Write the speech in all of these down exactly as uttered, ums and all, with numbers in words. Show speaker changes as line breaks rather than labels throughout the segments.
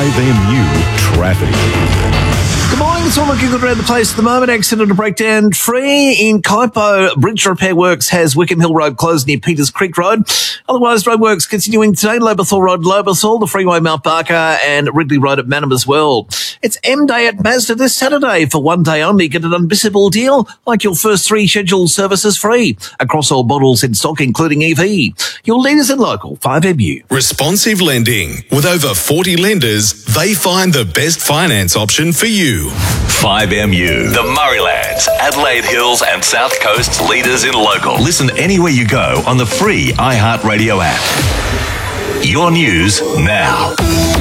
five M U traffic.
Good morning, it's all looking good around the place at the moment. Accident to breakdown free in Kaipo. Bridge repair works has Wickham Hill Road closed near Peters Creek Road. Otherwise, roadworks continuing today. Lobethal Road, Lobethal, the freeway Mount Barker and Ridley Road at Manham as well. It's M Day at Mazda this Saturday. For one day only, get an unmissable deal like your first three scheduled services free across all models in stock, including E V. Your leaders in local, five M U.
Responsive lending. With over forty lenders, they find the best finance option for you.
five M U, the Murraylands, Adelaide Hills and South Coast's leaders in local. Listen anywhere you go on the free iHeartRadio app. Your news now.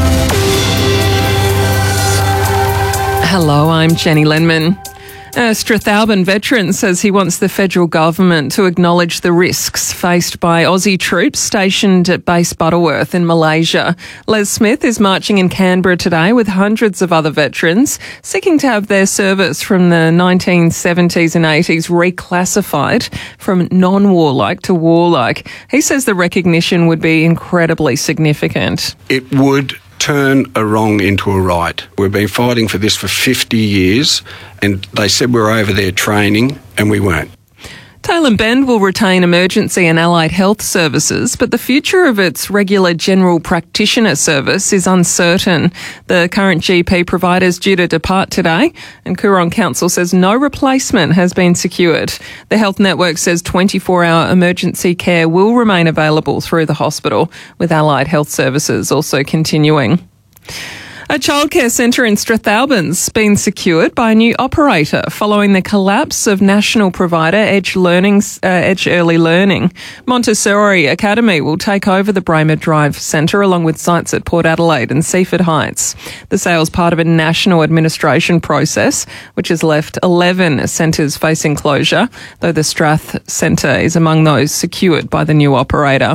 Hello, I'm Jenny Lenman. A Strathalbyn veteran says he wants the federal government to acknowledge the risks faced by Aussie troops stationed at Base Butterworth in Malaysia. Les Smith is marching in Canberra today with hundreds of other veterans seeking to have their service from the nineteen seventies and eighties reclassified from non-warlike to warlike. He says the recognition would be incredibly significant.
It would turn a wrong into a right. We've been fighting for this for fifty years, and they said we were over there training, and we weren't.
Tailem Bend will retain emergency and allied health services, but the future of its regular general practitioner service is uncertain. The current G P provider is due to depart today, and Coorong Council says no replacement has been secured. The health network says twenty-four hour emergency care will remain available through the hospital, with allied health services also continuing. A childcare centre in Strathalbyn's been secured by a new operator following the collapse of national provider Edge Learning's, uh, Edge Early Learning. Montessori Academy will take over the Braemar Drive Centre along with sites at Port Adelaide and Seaford Heights. The sale is part of a national administration process which has left eleven centres facing closure, though the Strath Centre is among those secured by the new operator.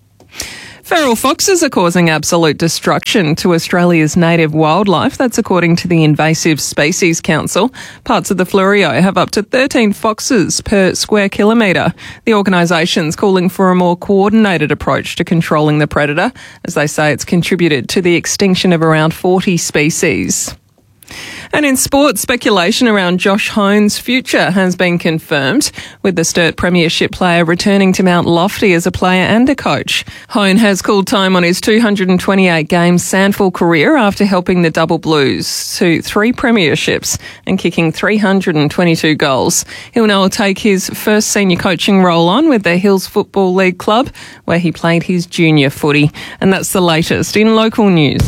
Feral foxes are causing absolute destruction to Australia's native wildlife. That's according to the Invasive Species Council. Parts of the Fleurieu have up to thirteen foxes per square kilometre. The organisation's calling for a more coordinated approach to controlling the predator, as they say it's contributed to the extinction of around forty species. And in sport, speculation around Josh Hone's future has been confirmed, with the Sturt Premiership player returning to Mount Lofty as a player and a coach. Hone has called time on his two hundred twenty-eight game Sandford career after helping the Double Blues to three premierships and kicking three hundred twenty-two goals. He'll now take his first senior coaching role on with the Hills Football League club, where he played his junior footy. And that's the latest in local news.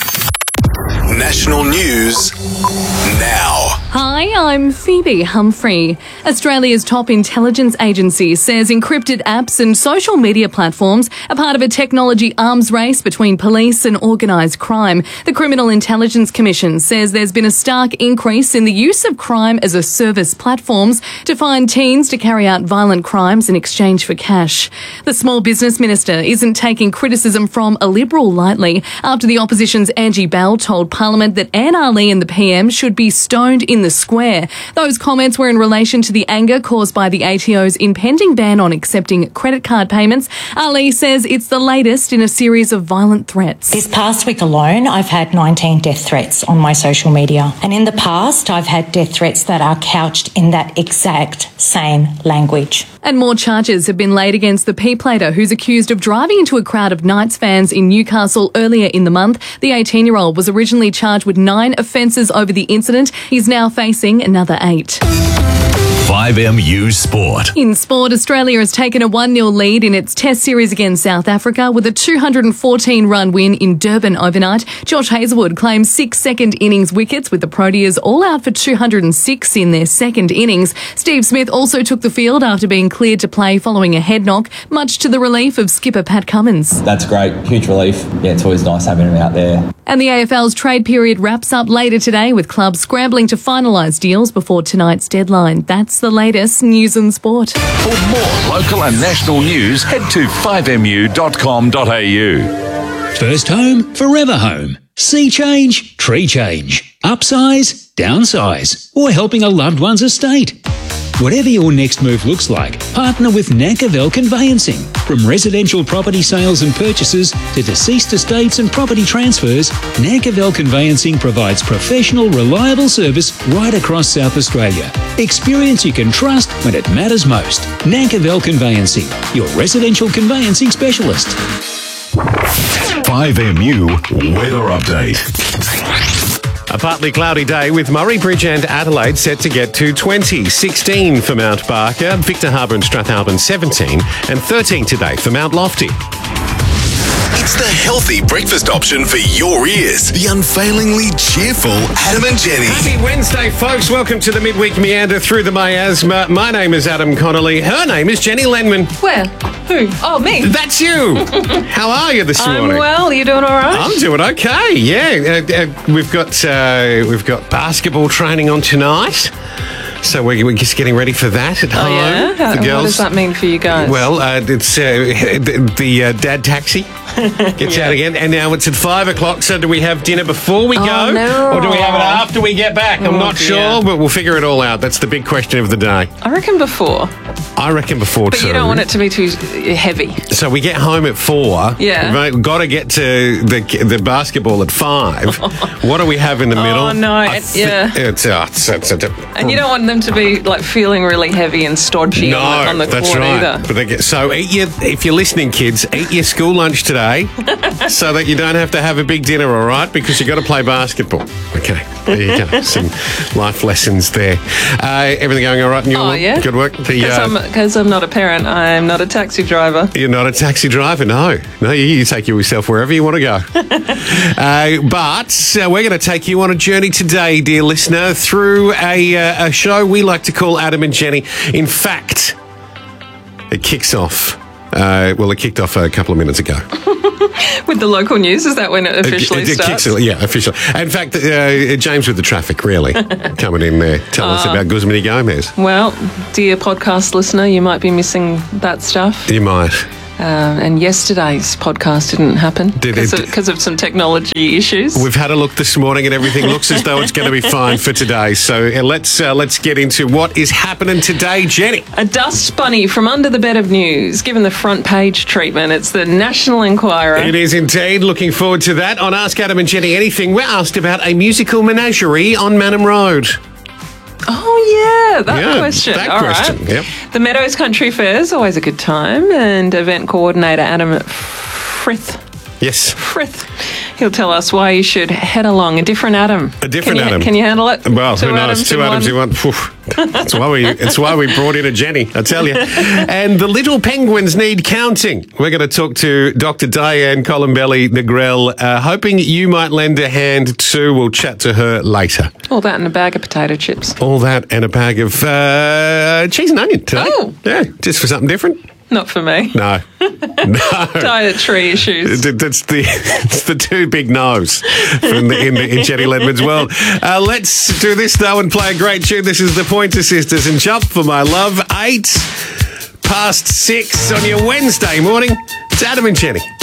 National news now.
Hi, I'm Phoebe Humphrey. Australia's top intelligence agency says encrypted apps and social media platforms are part of a technology arms race between police and organised crime. The Criminal Intelligence Commission says there's been a stark increase in the use of crime as a service platforms to find teens to carry out violent crimes in exchange for cash. The Small Business Minister isn't taking criticism from a Liberal lightly after the opposition's Angie Bell told Parliament that Anne Ali and the P M should be stoned in the square. Those comments were in relation to the anger caused by the A T O's impending ban on accepting credit card payments. Ali says it's the latest in a series of violent threats.
This past week alone, I've had nineteen death threats on my social media. And in the past, I've had death threats that are couched in that exact same language.
And more charges have been laid against the P-plater who's accused of driving into a crowd of Knights fans in Newcastle earlier in the month. The eighteen-year-old was originally charged with nine offences over the incident. He's now facing another eight.
five M U Sport.
In sport, Australia has taken a one nil lead in its Test series against South Africa with a two hundred fourteen run win in Durban overnight. Josh Hazlewood claims six second innings wickets with the Proteas all out for two hundred six in their second innings. Steve Smith also took the field after being cleared to play following a head knock, much to the relief of skipper Pat Cummins.
That's great. Huge relief. Yeah, it's always nice having him out there.
And the A F L's trade period wraps up later today with clubs scrambling to finalise deals before tonight's deadline. That's the latest news and sport.
For more local and national news, head to five m u dot com dot a u.
First home, forever home. Sea change, tree change. Upsize, downsize, or helping a loved one's estate. Whatever your next move looks like, partner with Nankervel Conveyancing. From residential property sales and purchases to deceased estates and property transfers, Nankervel Conveyancing provides professional, reliable service right across South Australia. Experience you can trust when it matters most. Nankervel Conveyancing, your residential conveyancing specialist.
five M U Weather Update.
A partly cloudy day with Murray Bridge and Adelaide set to get to twenty, sixteen for Mount Barker, Victor Harbour and Strathalbyn seventeen, and thirteen today for Mount Lofty.
It's the healthy breakfast option for your ears. The unfailingly cheerful Adam and Jenny.
Happy Wednesday, folks. Welcome to the midweek meander through the miasma. My name is Adam Connolly. Her name is Jenny Lenman.
Where? Who? Oh, me.
That's you. How are you this
I'm
morning?
well. You doing all right?
I'm doing okay. Yeah, uh, uh, we've got uh, we've got basketball training on tonight. So we're, we're just getting ready for that at
Oh,
home.
yeah? How-
The
what
girls.
does that mean for you guys?
Well, uh, it's uh, the, the uh, dad taxi gets out again, and now it's at five o'clock. So do we have dinner before we
Oh,
go,
no.
or do we have it after we get back? I'm
Oh,
not
dear.
sure, but we'll figure it all out. That's the big question of the day.
I reckon before.
I reckon before
But
too.
you don't want it to be too heavy.
So we get home at four.
Yeah.
We've got to get to the the basketball at five. What do we have in the middle?
Oh, no,
I
it-
thi-
yeah.
It's, uh, it's, it's, it's,
And you don't want them to be like feeling really heavy and stodgy
No,
on the, on the
that's
court
right.
either.
But they get, so eat your, if you're listening, kids, eat your school lunch today, so that you don't have to have a big dinner. All right, because you got to play basketball. Okay, there you go. Some life lessons there. Uh, everything going all right in your
Oh,
work?
yeah.
Good work. The,
Because
uh,
I'm, 'cause I'm not a parent, I'm not a taxi driver.
You're not a taxi driver, no. No, you, you take yourself wherever you want to go. uh, but uh, we're going to take you on a journey today, dear listener, through a, uh, a show we like to call Adam and Jenny. In fact, it kicks off. Uh, well, it kicked off a couple of minutes ago.
With the local news, is that when it officially
it, it, it
starts?
kicks, yeah, officially. In fact, uh, James with the traffic, really, coming in there, telling us
Uh,
about Guzman y Gomez.
Well, dear podcast listener, you might be missing that stuff.
You might.
Uh, and yesterday's podcast didn't happen
Did
because
it-
of, 'cause of some technology issues.
We've had a look this morning, and everything looks as though it's going to be fine for today. So uh, let's uh, let's get into what is happening today, Jenny.
A dust bunny from under the bed of news, given the front page treatment. It's the National Enquirer.
It is indeed. Looking forward to that. On Ask Adam and Jenny Anything, we're asked about a musical menagerie on Manham Road.
Oh, yeah, that
Yeah,
question.
that
All right.
question, yep.
The Meadows Country Fair is always a good time, and event coordinator Adam Frith.
Yes.
Frith. He'll tell us why you should head along. A different Adam.
A different
can you,
Adam.
Can you handle it?
Well,
Two
who knows?
Adams
Two
in
Adams
one?
in one. Phew. That's why we. It's why we brought in a Jenny. I tell you. And the little penguins need counting. We're going to talk to Doctor Diane Columbelli Negrell, uh, hoping you might lend a hand too. We'll chat to her later.
All that and a bag of potato chips.
All that and a bag of uh, cheese and onion today.
Oh.
Yeah, just for something different.
Not for me.
No. No.
Dietary issues.
Th- That's the it's the two big no's from the, in, the, in Jenny Ledman's world. Uh, let's do this though and play a great tune. This is the Pointer Sisters and Jump for My Love. Eight past six on your Wednesday morning. It's Adam and Jenny.